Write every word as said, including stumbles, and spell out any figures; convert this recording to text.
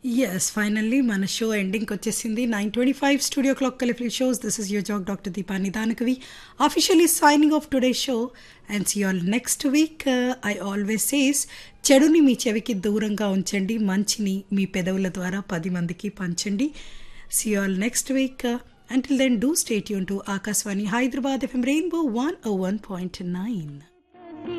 Yes, finally, మన show ఎండింగ్కి వచ్చేసింది. Nine twenty five studio clock కలిపి shows. This is your Jack doctor Deepa నిదానకవి officially signing off today show and see all next week. I always says చెడుని మీ చెవికి దూరంగా ఉంచండి, మంచిని మీ పెదవుల ద్వారా పది మందికి పంచండి. See all next week. Until then, do stay tuned to Akashvani Hyderabad F M Rainbow one oh one point nine.